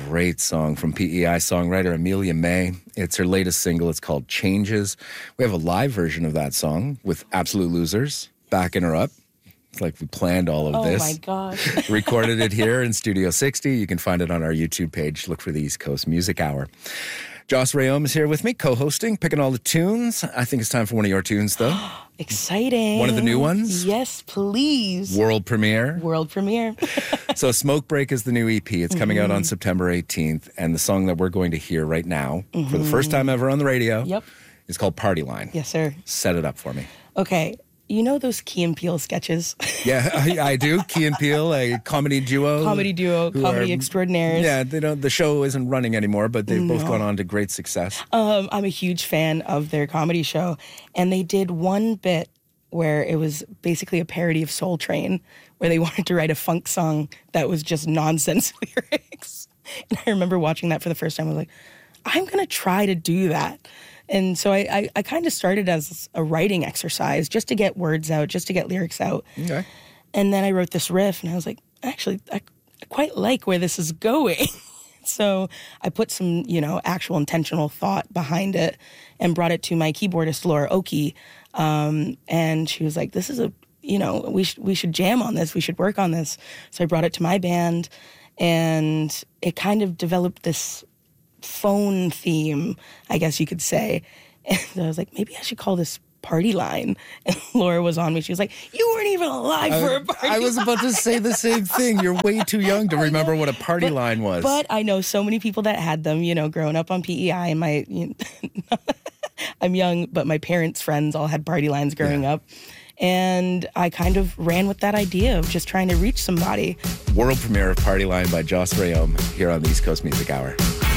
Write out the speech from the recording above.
great song from PEI songwriter Amelia May. It's her latest single. It's called Changes. We have a live version of that song with Absolute Losers backing her up. It's like we planned all of this. Oh, my gosh. Recorded it here in Studio 60. You can find it on our YouTube page. Look for the East Coast Music Hour. Joss Rayom is here with me, co-hosting, picking all the tunes. I think it's time for one of your tunes, though. Exciting. One of the new ones? Yes, please. World premiere. World premiere. So Smoke Break is the new EP. It's coming out on September 18th. And the song that we're going to hear right now, for the first time ever on the radio, is called Party Line. Yes, sir. Set it up for me. Okay. You know those Key and Peele sketches? Yeah, I do. Key and Peele, a comedy duo. Comedy extraordinaires. Yeah, the show isn't running anymore, but they've both gone on to great success. I'm a huge fan of their comedy show. And they did one bit where it was basically a parody of Soul Train, where they wanted to write a funk song that was just nonsense lyrics. And I remember watching that for the first time. I was like, I'm going to try to do that. And so I kind of started as a writing exercise just to get words out, just to get lyrics out. Okay. And then I wrote this riff, and I was like, actually, I quite like where this is going. So I put some, actual intentional thought behind it and brought it to my keyboardist, Laura Oki. And she was like, this is we should jam on this. We should work on this. So I brought it to my band, and it kind of developed this phone theme, I guess you could say. And I was like, maybe I should call this Party Line. And Laura was on me. She was like, you weren't even alive for a party I was about to say the same thing. You're way too young to remember what a party line was. But I know so many people that had them, growing up on PEI. And I'm young, but my parents' friends all had party lines growing up. And I kind of ran with that idea of just trying to reach somebody. World premiere of Party Line by Joss Rayom here on the East Coast Music Hour.